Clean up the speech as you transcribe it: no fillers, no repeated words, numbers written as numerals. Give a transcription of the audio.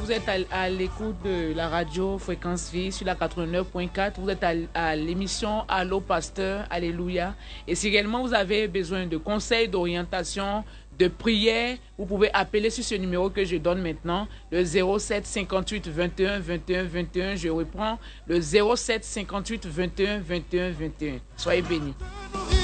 vous êtes à l'écoute de la radio Fréquence Vie sur la 89.4. Vous êtes à l'émission Allô Pasteur, Alléluia. Et si réellement vous avez besoin de conseils, d'orientation, de prière, vous pouvez appeler sur ce numéro que je donne maintenant, le 07 58 21 21 21. Je reprends le 07 58 21 21 21. Soyez bénis.